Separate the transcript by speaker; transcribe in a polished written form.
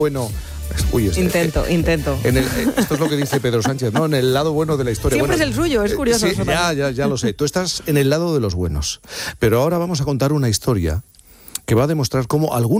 Speaker 1: Bueno,
Speaker 2: Intento.
Speaker 1: Esto es lo que dice Pedro Sánchez, ¿no? En el lado bueno de la historia.
Speaker 2: Siempre
Speaker 1: Bueno,
Speaker 2: es el suyo, es curioso.
Speaker 1: Sí,
Speaker 2: eso
Speaker 1: ya lo sé. Tú estás en el lado de los buenos. Pero ahora vamos a contar una historia que va a demostrar cómo algunos